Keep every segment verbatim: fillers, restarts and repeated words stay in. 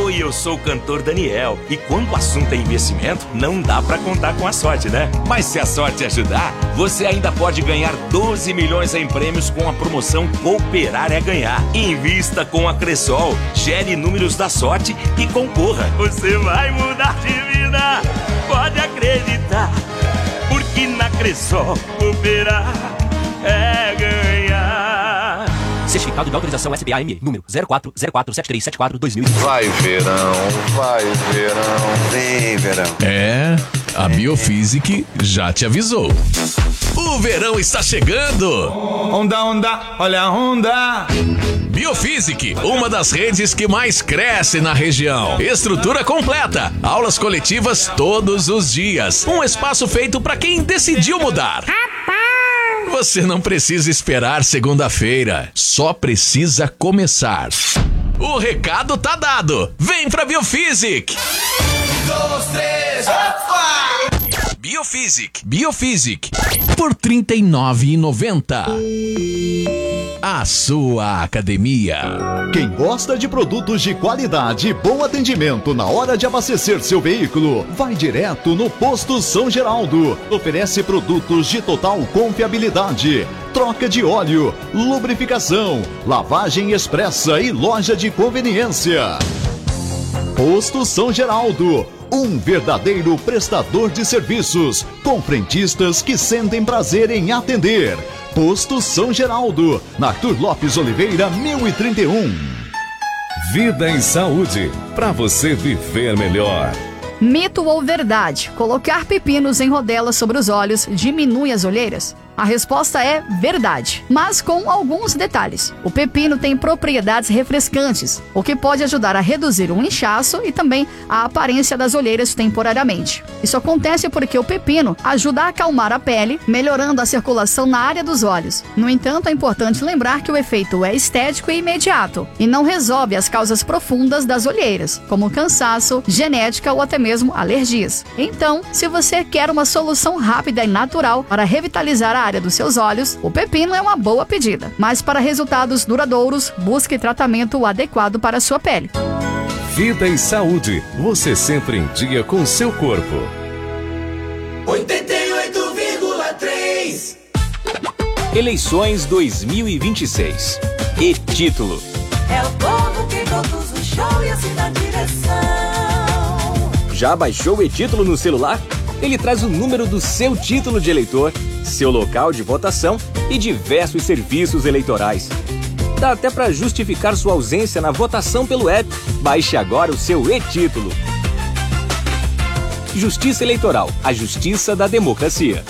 Oi, eu sou o cantor Daniel. E quando o assunto é investimento, não dá pra contar com a sorte, né? Mas se a sorte ajudar, você ainda pode ganhar doze milhões em prêmios com a promoção Cooperar é Ganhar. Invista com a Cressol, gere números da sorte e concorra. Você vai mudar de vida, pode acreditar. Porque na Cressol, cooperar é ganhar. Certificado de autorização S B A M E, número zero quatro zero quatro sete três sete quatro dois mil e vinte. Vai verão, vai verão, vem verão. É, a Biofísic já te avisou. O verão está chegando. Onda, onda, olha a onda. Biofísic, uma das redes que mais cresce na região. Estrutura completa, aulas coletivas todos os dias. Um espaço feito para quem decidiu mudar. Você não precisa esperar segunda-feira, só precisa começar. O recado tá dado. Vem pra Biofísic. Um, dois, três, opa! Biofísic. Biofísic. Por trinta e nove reais e noventa centavos. A sua academia. Quem gosta de produtos de qualidade e bom atendimento na hora de abastecer seu veículo, vai direto no Posto São Geraldo. Oferece produtos de total confiabilidade, troca de óleo, lubrificação, lavagem expressa e loja de conveniência. Posto São Geraldo, um verdadeiro prestador de serviços, com frentistas que sentem prazer em atender. Posto São Geraldo, na Arthur Lopes Oliveira, mil e trinta e um. Vida em saúde, para você viver melhor. Mito ou verdade? Colocar pepinos em rodelas sobre os olhos diminui as olheiras? A resposta é verdade, mas com alguns detalhes. O pepino tem propriedades refrescantes, o que pode ajudar a reduzir o inchaço e também a aparência das olheiras temporariamente. Isso acontece porque o pepino ajuda a acalmar a pele, melhorando a circulação na área dos olhos. No entanto, é importante lembrar que o efeito é estético e imediato, e não resolve as causas profundas das olheiras, como cansaço, genética ou até mesmo alergias. Então, se você quer uma solução rápida e natural para revitalizar a área dos seus olhos, o pepino é uma boa pedida. Mas para resultados duradouros, busque tratamento adequado para a sua pele. Vida e saúde, você sempre em dia com seu corpo. oitenta e oito vírgula três. Eleições dois mil e vinte e seis. E título. É o povo que conduz o show e assim dá direção. Já baixou o e-título no celular? Ele traz o número do seu título de eleitor, seu local de votação e diversos serviços eleitorais. Dá até para justificar sua ausência na votação pelo app. Baixe agora o seu e-título. Justiça Eleitoral, a justiça da democracia.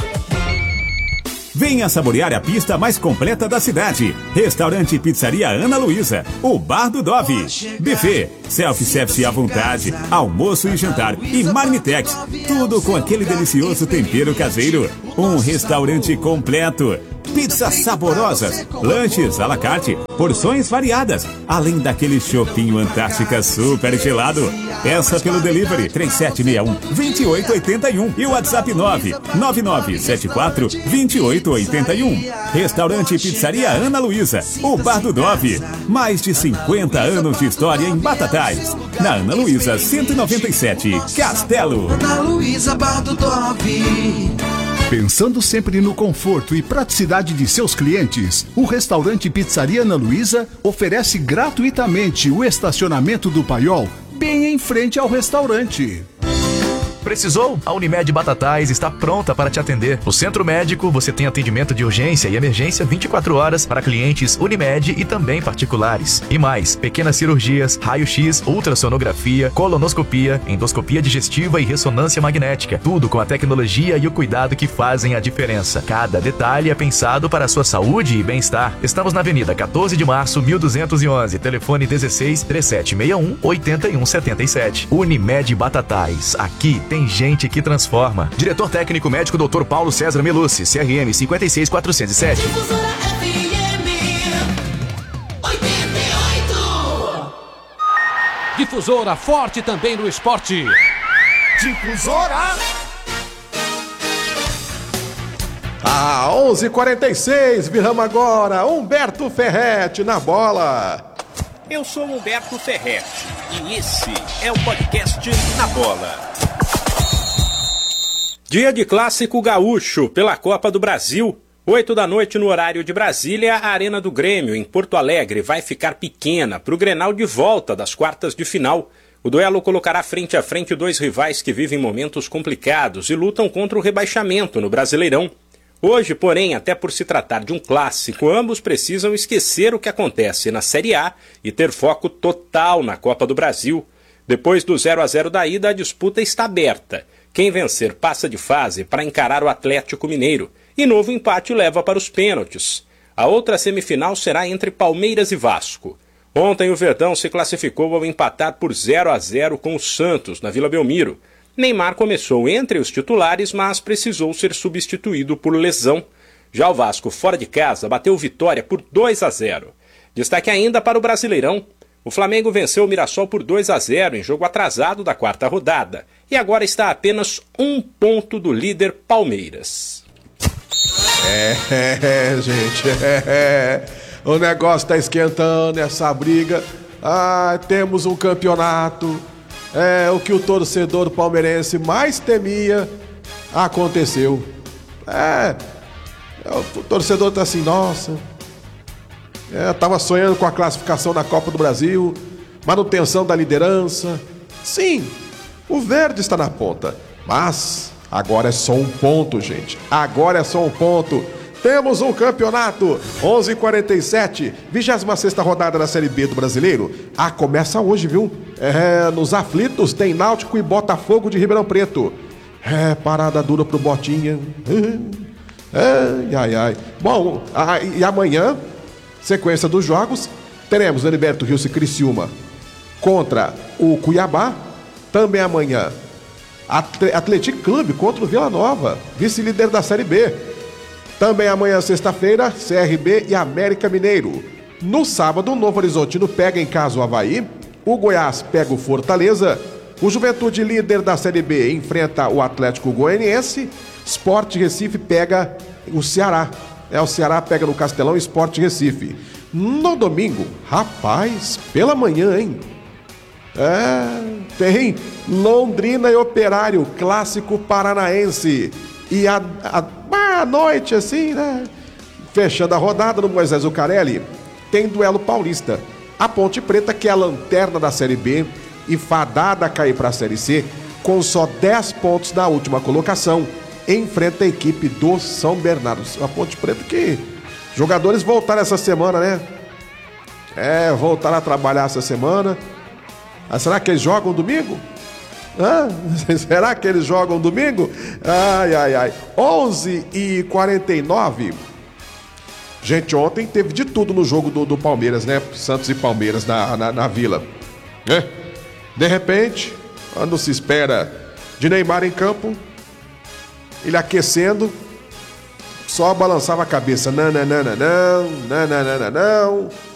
Venha saborear a pista mais completa da cidade. Restaurante e Pizzaria Ana Luísa, o Bar do Dove. Buffet, self-service à vontade, almoço e jantar e marmitex. Tudo com aquele delicioso tempero caseiro. Um restaurante completo. Pizzas saborosas, lanches à la carte, porções variadas, além daquele chopinho Antártica super gelado. Peça pelo delivery três sete seis um, dois oito oito um e o WhatsApp nove nove nove sete quatro, dois oito oito um. Restaurante e Pizzaria Ana Luísa, o Bar do Dove. Mais de cinquenta anos de história em Batatais. Na Ana Luísa cento e noventa e sete, Castelo. Ana Luísa, Bar do Dove. Pensando sempre no conforto e praticidade de seus clientes, o restaurante Pizzaria Ana Luísa oferece gratuitamente o estacionamento do Paiol bem em frente ao restaurante. Precisou? A Unimed Batatais está pronta para te atender. No Centro Médico, você tem atendimento de urgência e emergência vinte e quatro horas para clientes Unimed e também particulares. E mais, pequenas cirurgias, raio-x, ultrassonografia, colonoscopia, endoscopia digestiva e ressonância magnética. Tudo com a tecnologia e o cuidado que fazem a diferença. Cada detalhe é pensado para a sua saúde e bem-estar. Estamos na Avenida quatorze de março, mil duzentos e onze. Telefone dezesseis, trinta e sete sessenta e um, oitenta e um setenta e sete. Unimed Batatais. Aqui tem Tem gente que transforma. Diretor técnico médico doutor Paulo César Melucci, C R M cinquenta e seis quatrocentos e sete. Difusora F M oitenta e oito. Difusora forte também no esporte. Difusora. Ah, onze e quarenta e seis, viramos agora. Humberto Ferretti na bola. Eu sou Humberto Ferretti e esse é o podcast Na Bola. Dia de Clássico Gaúcho pela Copa do Brasil. Oito da noite no horário de Brasília, a Arena do Grêmio, em Porto Alegre, vai ficar pequena para o Grenal de volta das quartas de final. O duelo colocará frente a frente dois rivais que vivem momentos complicados e lutam contra o rebaixamento no Brasileirão. Hoje, porém, até por se tratar de um clássico, ambos precisam esquecer o que acontece na Série A e ter foco total na Copa do Brasil. Depois do zero a zero da ida, a disputa está aberta. Quem vencer passa de fase para encarar o Atlético Mineiro. E novo empate leva para os pênaltis. A outra semifinal será entre Palmeiras e Vasco. Ontem o Verdão se classificou ao empatar por zero a zero com o Santos, na Vila Belmiro. Neymar começou entre os titulares, mas precisou ser substituído por lesão. Já o Vasco, fora de casa, bateu Vitória por dois a zero. Destaque ainda para o Brasileirão. O Flamengo venceu o Mirassol por dois a zero em jogo atrasado da quarta rodada. E agora está a apenas um ponto do líder Palmeiras. É, é, gente, é, é. O negócio tá esquentando, essa briga. Ah, temos um campeonato. É, o que o torcedor palmeirense mais temia aconteceu. É, o torcedor tá assim, nossa. É, tava sonhando com a classificação na Copa do Brasil, manutenção da liderança. Sim, o verde está na ponta, mas agora é só um ponto, gente. Agora é só um ponto. Temos um campeonato. onze e quarenta e sete, vigésima sexta rodada da Série B do Brasileiro. Ah, começa hoje, viu? É, nos aflitos tem Náutico e Botafogo de Ribeirão Preto. É, parada dura pro Botinha. Ai, ai, ai. Bom, ah, e amanhã, sequência dos jogos, teremos Heriberto Rios e Criciúma contra o Cuiabá. Também amanhã, Atlético Clube contra o Vila Nova, vice-líder da Série B. Também amanhã, sexta-feira, C R B e América Mineiro. No sábado, o Novo Horizontino pega em casa o Avaí, o Goiás pega o Fortaleza, o Juventude, líder da Série B, enfrenta o Atlético Goianiense, Sport Recife pega o Ceará. É, o Ceará pega no Castelão, Sport Recife. No domingo, rapaz, pela manhã, hein? É, tem Londrina e Operário, clássico paranaense. E a, a, a noite, assim, né? Fechando a rodada no Moisés Zucarelli, tem duelo paulista. A Ponte Preta, que é a lanterna da Série B e fadada a cair para a Série C, com só dez pontos na última colocação, enfrenta a equipe do São Bernardo. A Ponte Preta que jogadores voltaram essa semana, né? É, voltaram a trabalhar essa semana. Ah, será que eles jogam domingo? Ah, será que eles jogam domingo? Ai, ai, ai. onze e quarenta e nove. Gente, ontem teve de tudo no jogo do, do Palmeiras, né? Santos e Palmeiras na, na, na Vila. É. De repente, quando se espera de Neymar em campo, ele aquecendo, só balançava a cabeça. Não, não, não, não, não, não, não, não, não.